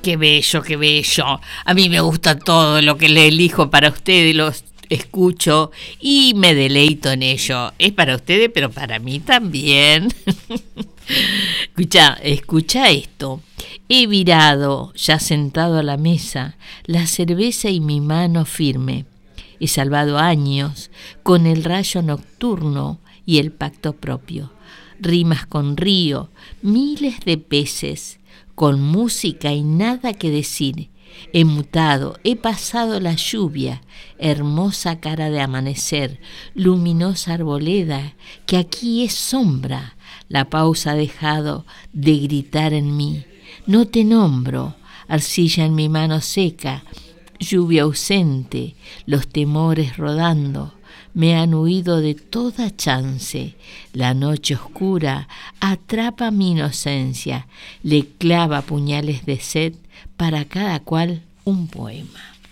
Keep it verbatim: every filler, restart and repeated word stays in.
Qué bello, qué bello. A mí me gusta todo lo que le elijo para ustedes, los escucho y me deleito en ello. Es para ustedes, pero para mí también. Escucha, escucha esto. He virado, ya sentado a la mesa, la cerveza y mi mano firme. He salvado años con el rayo nocturno y el pacto propio. Rimas con río, miles de peces, con música y nada que decir. He mutado, he pasado la lluvia, hermosa cara de amanecer, luminosa arboleda, que aquí es sombra. La pausa ha dejado de gritar en mí. No te nombro, arcilla en mi mano seca, lluvia ausente, los temores rodando. Me han huido de toda chance. La noche oscura atrapa mi inocencia, le clava puñales de sed, para cada cual un poema.